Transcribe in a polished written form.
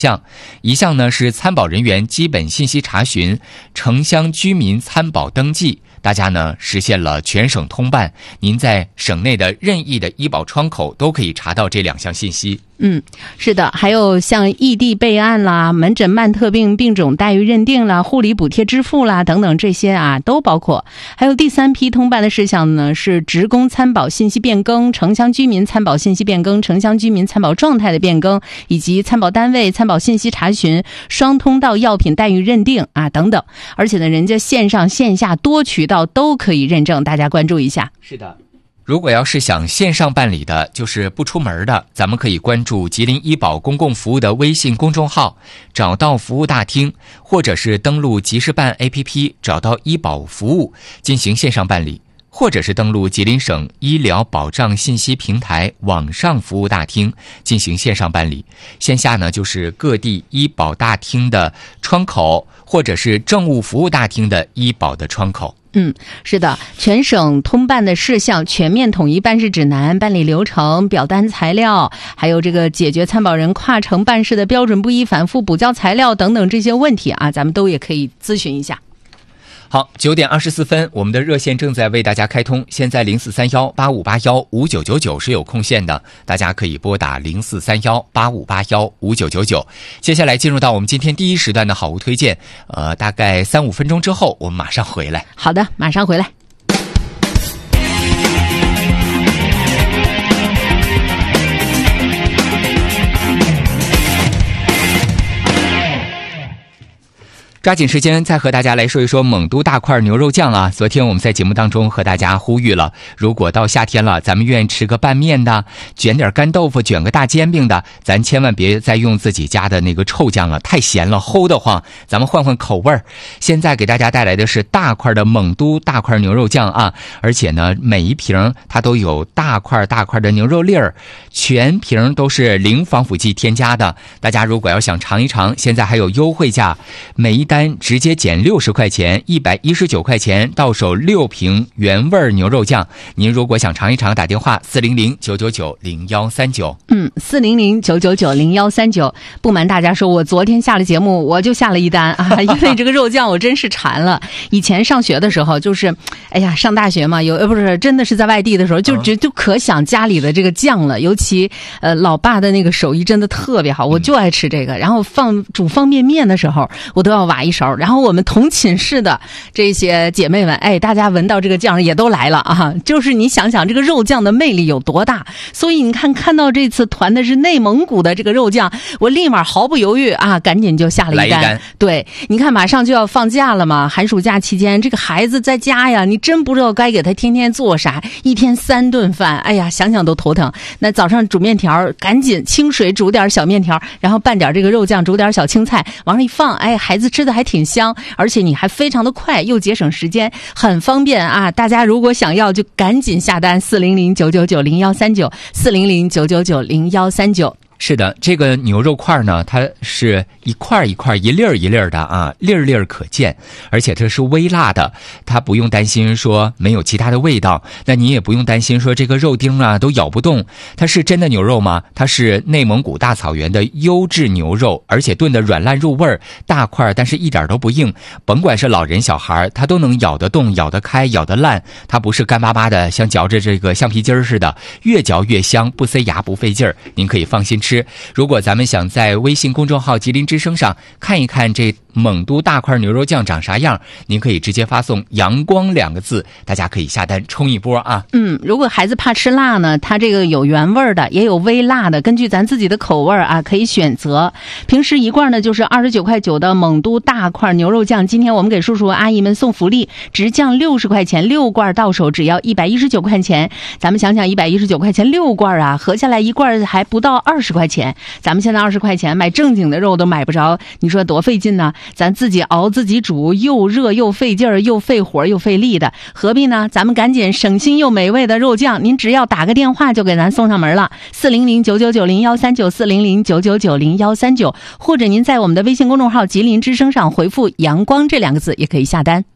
项，一项呢是参保人员基本信息查询、城乡居民参保登记。大家呢实现了全省通办，您在省内的任意的医保窗口都可以查到这2项信息。 是的，还有像异地备案啦、门诊慢特病病种待遇认定啦、护理补贴支付啦等等，这些啊都包括。还有第3批通办的事项呢，是职工参保信息变更、城乡居民参保信息变更、城乡居民参保状态的变更，以及参保单位参保信息查询、双通道药品待遇认定啊等等。而且呢，人家线上线下多渠道都可以认证，大家关注一下。 是的。如果要是想线上办理的，就是不出门的，咱们可以关注吉林医保公共服务的微信公众号，找到服务大厅，或者是登录吉事办 APP 找到医保服务进行线上办理，或者是登录吉林省医疗保障信息平台网上服务大厅进行线上办理。线下呢，就是各地医保大厅的窗口，或者是政务服务大厅的医保的窗口。 是的，全省通办的事项、全面统一办事指南、办理流程、表单材料，还有这个解决参保人跨城办事的标准不一、反复补交材料等等这些问题啊，咱们都也可以咨询一下。 好，9点24分，我们的热线正在为大家开通。现在043185815999是有空线的，大家可以拨打043185815999。接下来进入到我们今天第1时段的好物推荐，大概3-5分钟之后，我们马上回来。 好的，马上回来。 抓紧时间再和大家来说一说蒙都大块牛肉酱啊。昨天我们在节目当中和大家呼吁了，如果到夏天了，咱们愿意吃个拌面的，卷点干豆腐，卷个大煎饼的，咱千万别再用自己家的那个臭酱了，太咸了，齁得慌，咱们换换口味儿。现在给大家带来的是大块的蒙都大块牛肉酱啊，而且呢每一瓶它都有大块的牛肉粒儿，全瓶都是零防腐剂添加的。大家如果要想尝一尝，现在还有优惠价，每一单直接减60块钱，119块钱到手6瓶原味牛肉酱。您如果想尝一尝，打电话400-999-0139。 400-999-0139。不瞒大家说，我昨天下了节目，我就下了一单啊，因为这个肉酱我真是馋了。以前上学的时候，就是上大学嘛，不是真的是在外地的时候，就可想家里的这个酱了。尤其老爸的那个手艺真的特别好，我就爱吃这个。然后煮方便面的时候，我都要挖一勺。然后我们同寝室的这些姐妹们，大家闻到这个酱也都来了啊！就是你想想这个肉酱的魅力有多大。所以你看到这次团的是内蒙古的这个肉酱，我立马毫不犹豫啊，赶紧就下了一单。对，你看马上就要放假了嘛，寒暑假期间这个孩子在家呀，你真不知道该给他天天做啥，一天3顿饭，想想都头疼。那早上煮面条，赶紧清水煮点小面条，然后拌点这个肉酱，煮点小青菜往上一放，孩子吃的还挺香，而且你还非常的快，又节省时间，很方便啊！大家如果想要就赶紧下单，400-999-0139 400-999-0139。 是的，这个牛肉块呢，它是一块一块一粒儿一粒儿的啊，粒儿粒儿可见，而且它是微辣的，它不用担心说没有其他的味道，那你也不用担心说这个肉丁啊都咬不动。它是真的牛肉吗？它是内蒙古大草原的优质牛肉，而且炖得软烂入味儿，大块但是一点都不硬，甭管是老人小孩，它都能咬得动、咬得开、咬得烂，它不是干巴巴的，像嚼着这个橡皮筋儿似的，越嚼越香，不塞牙不费劲儿，您可以放心吃。如果咱们想在微信公众号吉林之声上看一看这蒙都大块牛肉酱长啥样，您可以直接发送阳光2个字，大家可以下单冲一波啊。 如果孩子怕吃辣呢，它这个有原味的也有微辣的，根据咱自己的口味啊可以选择。平时一罐呢就是29.9块的蒙都大块牛肉酱，今天我们给叔叔阿姨们送福利，直降60块钱，6罐到手只要119块钱。咱们想想119块钱6罐啊，合下来一罐还不到20块钱，咱们现在20块钱买正经的肉都买不着，你说多费劲呢？咱自己熬自己煮，又热又费劲儿，又费火又费力的，何必呢？咱们赶紧省心又美味的肉酱，您只要打个电话就给咱送上门了，400-999-0139 400-999-0139，或者您在我们的微信公众号吉林之声上回复阳光这2个字也可以下单。